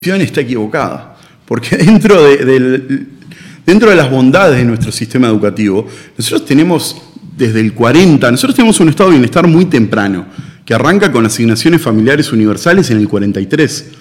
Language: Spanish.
está equivocada, porque dentro de las bondades de nuestro sistema educativo, nosotros tenemos desde el 40, nosotros tenemos un estado de bienestar muy temprano, que arranca con asignaciones familiares universales en el 43.